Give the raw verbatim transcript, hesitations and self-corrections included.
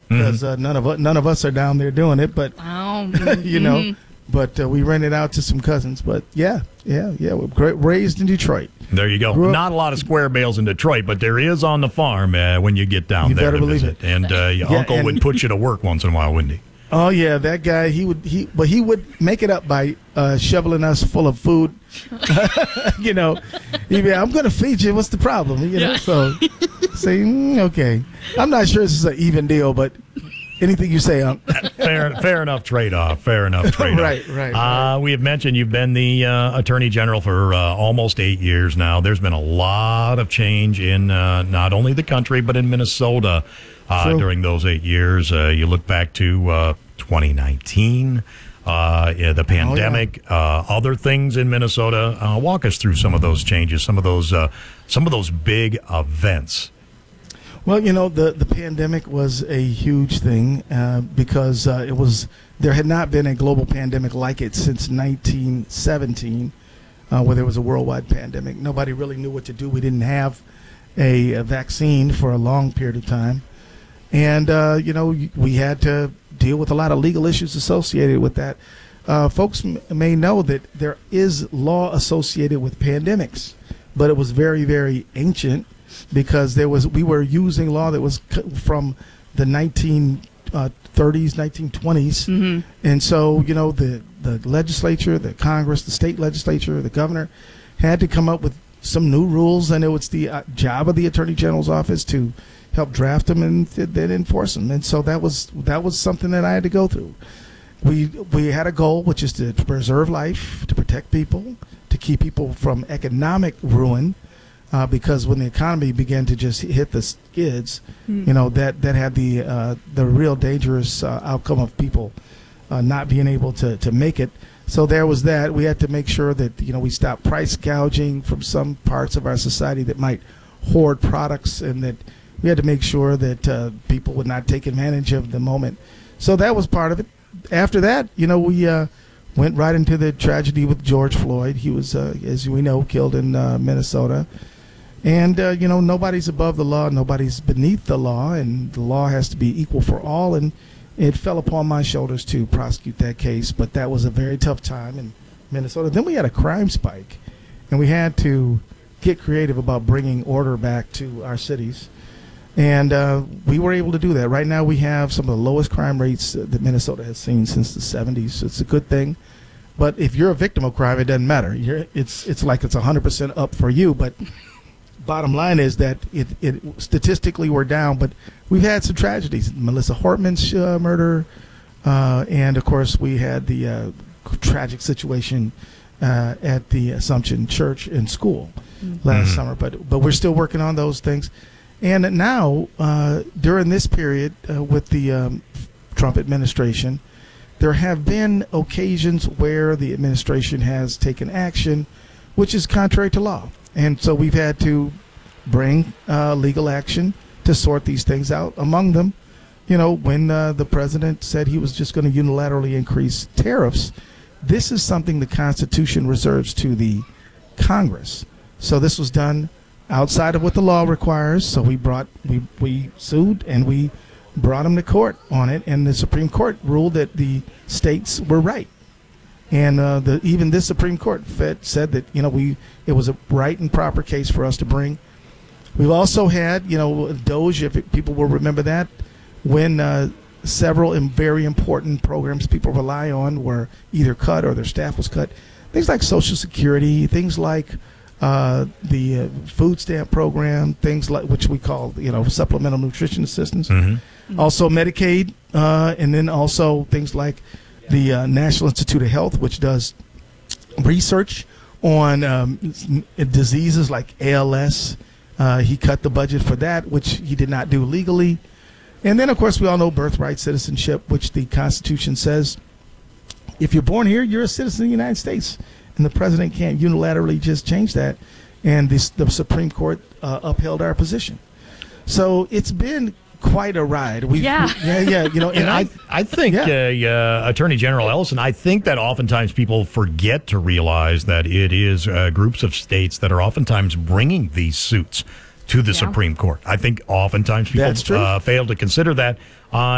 because uh, none of us, none of us are down there doing it. But oh, you know, mhm. but uh, we rent it out to some cousins. But yeah, yeah, yeah. We're great, raised in Detroit. There you go. Grew up- Not a lot of square bales in Detroit, but there is on the farm uh, when you get down You there better to believe visit. it. And uh, your Yeah, uncle and- would put you to work once in a while, wouldn't he? Oh yeah, that guy. He would he, but he would make it up by uh, shoveling us full of food. you know, he'd be, I'm going to feed you. What's the problem? You know, Yeah. so say mm, okay. I'm not sure this is an even deal, but anything you say, um, fair, fair enough trade-off. Fair enough trade-off. Right, right, Uh, right. we have mentioned you've been the uh, Attorney General for uh, almost eight years now. There's been a lot of change in uh, not only the country, but in Minnesota uh, True. during those eight years. Uh, you look back to uh, twenty nineteen, uh, yeah, the pandemic, uh, other things in Minnesota. Uh, walk us through some of those changes, some of those, uh, some of those big events. Well, you know, the, the pandemic was a huge thing uh, because uh, it was there had not been a global pandemic like it since nineteen seventeen, uh, where there was a worldwide pandemic. Nobody really knew what to do. We didn't have a, a vaccine for a long period of time. And, uh, you know, we had to deal with a lot of legal issues associated with that. Uh, folks m- may know that there is law associated with pandemics, but it was very, very ancient because there was we were using law that was c- from the nineteen thirties, nineteen twenties. Mhm. And so, you know, the, the legislature, the Congress, the state legislature, the governor had to come up with some new rules, and it was the uh, job of the Attorney General's office to help draft them and th- then enforce them. And so that was that was something that I had to go through. We we had a goal, which is to, to preserve life, to protect people, to keep people from economic ruin, uh, because when the economy began to just hit the skids, you know, that that had the uh, the real dangerous uh, outcome of people uh, not being able to to make it. So there was that. We had to make sure that, you know, we stopped price gouging from some parts of our society that might hoard products, and that we had to make sure that uh, people would not take advantage of the moment. So that was part of it. After that, you know, we uh, went right into the tragedy with George Floyd. He was, uh, as we know, killed in uh, Minnesota. And, uh, you know, nobody's above the law. Nobody's beneath the law. And the law has to be equal for all. And it fell upon my shoulders to prosecute that case. But that was a very tough time in Minnesota. Then we had a crime spike. And we had to get creative about bringing order back to our cities. And uh, we were able to do that. Right now we have some of the lowest crime rates that Minnesota has seen since the seventies. It's a good thing. But if you're a victim of crime, it doesn't matter. You're, it's it's like it's one hundred percent up for you. But bottom line is that it, it statistically we're down. But we've had some tragedies. Melissa Hortman's uh, murder. Uh, and, of course, we had the uh, tragic situation uh, at the Assumption Church and School last Mhm. summer. But but we're still working on those things. And now, uh, during this period uh, with the um, Trump administration, there have been occasions where the administration has taken action which is contrary to law. And so we've had to bring uh, legal action to sort these things out. Among them, you know, when uh, the president said he was just going to unilaterally increase tariffs, this is something the Constitution reserves to the Congress. So this was done outside of what the law requires. So we brought we we sued and we brought them to court on it, and the Supreme Court ruled that the states were right. And uh, the even this Supreme Court Fed said that, you know, we it was a right and proper case for us to bring. We've also had, you know, DOGE, if it, people will remember that, when uh, several im- very important programs people rely on were either cut or their staff was cut. Things like Social Security, things like uh, the uh, food stamp program, things like which we call, you know, supplemental nutrition assistance. Mm-hmm. Also Medicaid, uh, and then also things like the uh, National Institute of Health, which does research on um, diseases like A L S. Uh, he cut the budget for that, which he did not do legally. And then, of course, we all know birthright citizenship, which the Constitution says if you're born here, you're a citizen of the United States. And the president can't unilaterally just change that. And this, the Supreme Court uh, upheld our position. So it's been quite a ride. We've, Yeah. we- yeah, yeah. You know, and And I, I, I think Yeah. uh, uh, Attorney General Ellison, I think that oftentimes people forget to realize that it is uh, groups of states that are oftentimes bringing these suits to the Yeah. Supreme Court. I think oftentimes people That's true. uh, fail to consider that. Uh,